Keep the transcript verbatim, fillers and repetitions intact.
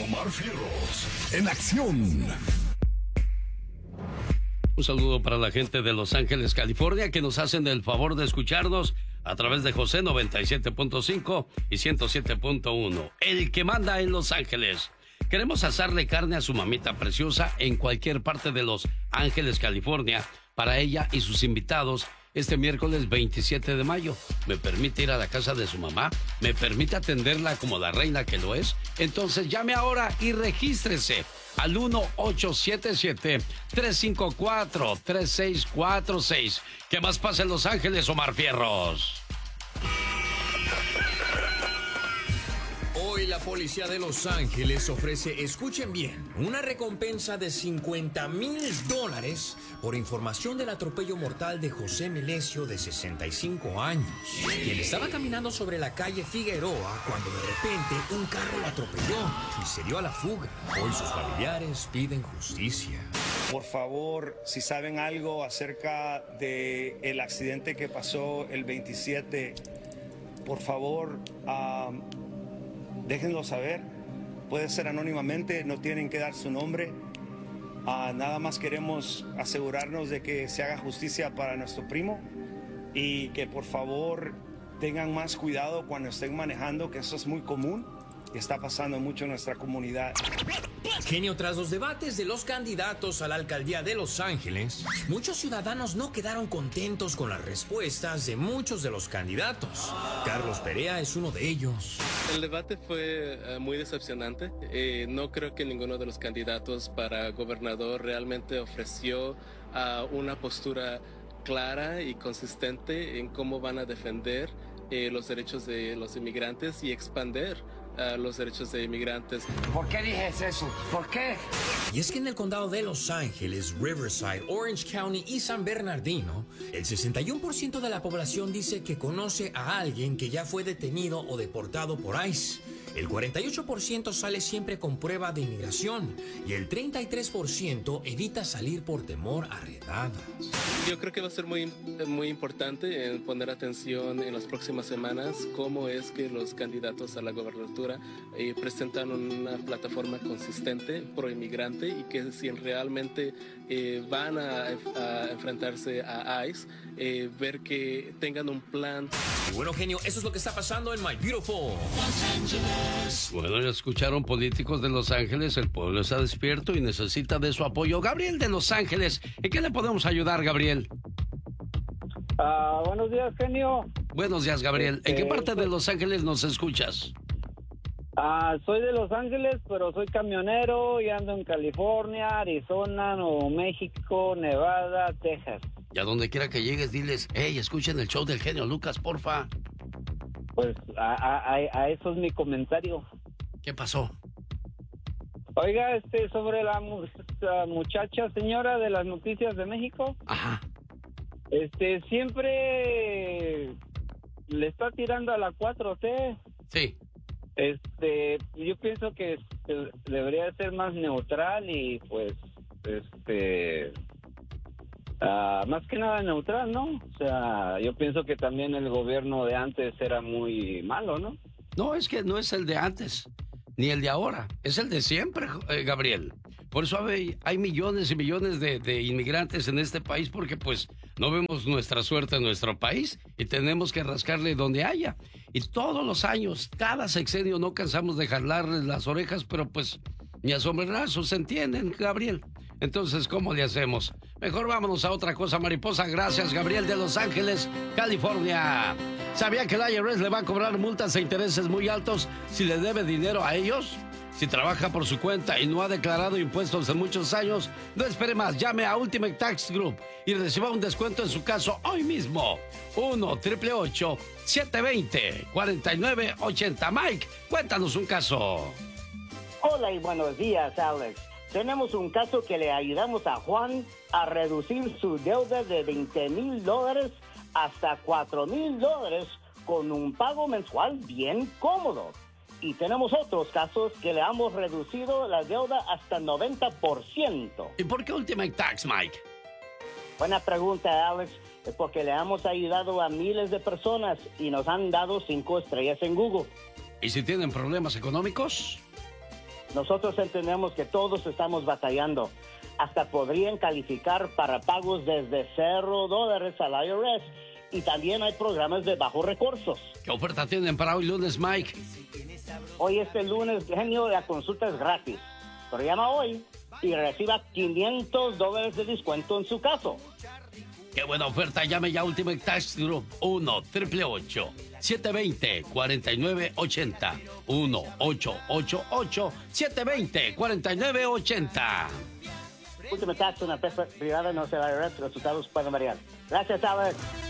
Omar Fierros, en acción. Un saludo para la gente de Los Ángeles, California, que nos hacen el favor de escucharnos a través de José noventa y siete punto cinco y ciento siete punto uno. El que manda en Los Ángeles. Queremos asarle carne a su mamita preciosa en cualquier parte de Los Ángeles, California, para ella y sus invitados este miércoles veintisiete de mayo. ¿Me permite ir a la casa de su mamá? ¿Me permite atenderla como la reina que lo es? Entonces llame ahora y regístrese al uno ocho siete siete, tres cinco cuatro, tres seis cuatro seis. ¿Qué más pasa en Los Ángeles, Omar Fierros? Hoy la policía de Los Ángeles ofrece, escuchen bien, una recompensa de cincuenta mil dólares por información del atropello mortal de José Melesio, de sesenta y cinco años, quien estaba caminando sobre la calle Figueroa cuando de repente un carro lo atropelló y se dio a la fuga. Hoy sus familiares piden justicia. Por favor, si saben algo acerca del accidente que pasó el veintisiete, por favor, um, déjenlo saber. Puede ser anónimamente, no tienen que dar su nombre. Uh, nada más queremos asegurarnos de que se haga justicia para nuestro primo y que por favor tengan más cuidado cuando estén manejando, que eso es muy común y está pasando mucho en nuestra comunidad. Genio, tras los debates de los candidatos a la alcaldía de Los Ángeles, muchos ciudadanos no quedaron contentos con las respuestas de muchos de los candidatos. Carlos Perea es uno de ellos. El debate fue uh, muy decepcionante. Eh, no creo que ninguno de los candidatos para gobernador realmente ofreció uh, una postura clara y consistente en cómo van a defender eh, los derechos de los inmigrantes y expandir Uh, los derechos de inmigrantes. ¿Por qué dices eso? ¿Por qué? Y es que en el condado de Los Ángeles, Riverside, Orange County y San Bernardino, el sesenta y uno por ciento de la población dice que conoce a alguien que ya fue detenido o deportado por ICE. El cuarenta y ocho por ciento sale siempre con prueba de inmigración y el treinta y tres por ciento evita salir por temor a redadas. Yo creo que va a ser muy, muy importante en poner atención en las próximas semanas cómo es que los candidatos a la gobernatura eh, presentan una plataforma consistente pro inmigrante y que si realmente eh, van a, a enfrentarse a ICE, eh, ver que tengan un plan. Y bueno, genio, eso es lo que está pasando en My Beautiful Los Ángeles. Bueno, ya escucharon políticos de Los Ángeles, el pueblo está despierto y necesita de su apoyo. Gabriel de Los Ángeles, ¿en qué le podemos ayudar, Gabriel? Uh, buenos días, genio. Buenos días, Gabriel. ¿En qué parte de Los Ángeles nos escuchas? Uh, soy de Los Ángeles, pero soy camionero y ando en California, Arizona, Nuevo México, Nevada, Texas. Y a donde quiera que llegues, diles, hey, escuchen el show del genio Lucas, porfa. Pues a, a, a eso es mi comentario. ¿Qué pasó? Oiga, este, sobre la, la muchacha señora de las noticias de México. Ajá. Este, siempre le está tirando a la cuatro T. Sí. Este, yo pienso que debería ser más neutral y pues, este, uh, más que nada neutral, ¿no? O sea, yo pienso que también el gobierno de antes era muy malo, ¿no? No, es que no es el de antes, ni el de ahora, es el de siempre, eh, Gabriel. Por eso hay, hay millones y millones de, de inmigrantes en este país porque pues no vemos nuestra suerte en nuestro país y tenemos que rascarle donde haya. Y todos los años, cada sexenio no cansamos de jalarles las orejas, pero pues ni a sombrerazos, ¿se entienden, Gabriel? Entonces, ¿cómo le hacemos? Mejor vámonos a otra cosa, mariposa. Gracias, Gabriel de Los Ángeles, California. ¿Sabía que el I R S le va a cobrar multas e intereses muy altos si le debe dinero a ellos? Si trabaja por su cuenta y no ha declarado impuestos en muchos años, no espere más. Llame a Ultimate Tax Group y reciba un descuento en su caso hoy mismo. uno, ocho ocho ocho, siete dos cero, cuatro nueve ocho cero. Mike, cuéntanos un caso. Hola y buenos días, Alex. Tenemos un caso que le ayudamos a Juan a reducir su deuda de veinte mil dólares hasta cuatro mil dólares con un pago mensual bien cómodo. Y tenemos otros casos que le hemos reducido la deuda hasta noventa por ciento. ¿Y por qué Ultimate Tax, Mike? Buena pregunta, Alex. Es porque le hemos ayudado a miles de personas y nos han dado cinco estrellas en Google. ¿Y si tienen problemas económicos? Nosotros entendemos que todos estamos batallando. Hasta podrían calificar para pagos desde cero dólares al I R S. Y también hay programas de bajos recursos. ¿Qué oferta tienen para hoy lunes, Mike? Hoy este lunes, genio, la consulta es gratis. Pero llama hoy y reciba quinientos dólares de descuento en su caso. ¡Qué buena oferta! Llame ya a Ultimate Tax Group uno ocho ocho ocho, siete dos cero, cuatro nueve ocho cero. uno ocho ocho ocho, siete dos cero, cuatro nueve ocho cero. Ultimate Tax, una empresa privada, no se va a ver, los resultados pueden variar. Gracias, Alex.